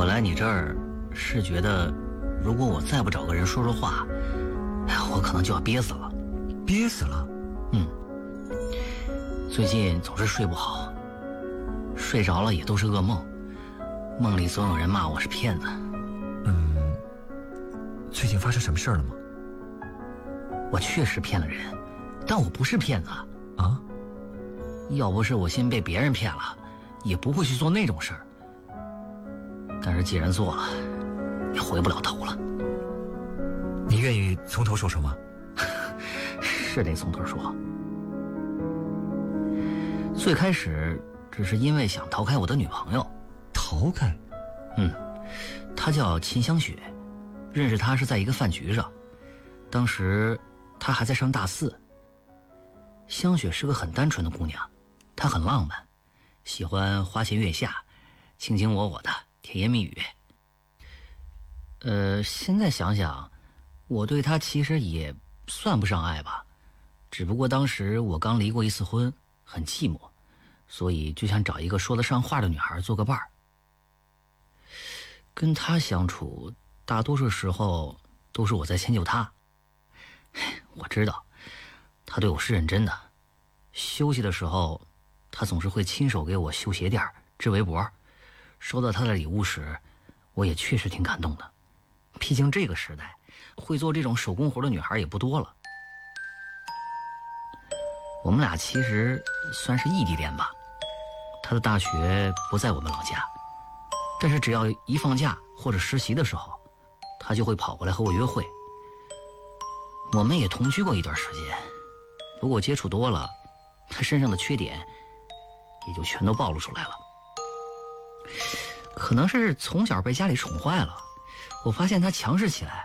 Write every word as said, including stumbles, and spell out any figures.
来你这儿是觉得，如果我再不找个人说说话，哎，我可能就要憋死了。 憋死了？ 嗯。最近总是睡不好，睡着了也都是噩梦，梦里总有人骂我是骗子。 嗯，最近发生什么事了吗？ 我确实骗了人，但我不是骗子啊！ 要不是我先被别人骗了，也不会去做那种事儿。但是既然做了，也回不了头了。 你愿意从头说说吗？ 是得从头说。最开始只是因为想逃开我的女朋友。 逃开？ 嗯，她叫秦香雪，认识她是在一个饭局上，当时她还在上大四。香雪是个很单纯的姑娘，她很浪漫，喜欢花前月下，卿卿我我的甜言蜜语。呃，现在想想，我对她其实也算不上爱吧，只不过当时我刚离过一次婚，很寂寞，所以就想找一个说得上话的女孩做个伴儿。跟她相处，大多数时候都是我在迁就她。我知道，她对我是认真的。休息的时候，她总是会亲手给我绣鞋垫、织围脖。收到她的礼物时，我也确实挺感动的。毕竟这个时代，会做这种手工活的女孩也不多了。我们俩其实算是异地恋吧，他的大学不在我们老家，但是只要一放假或者实习的时候，他就会跑过来和我约会。我们也同居过一段时间，不过接触多了，他身上的缺点也就全都暴露出来了。可能是从小被家里宠坏了，我发现他强势起来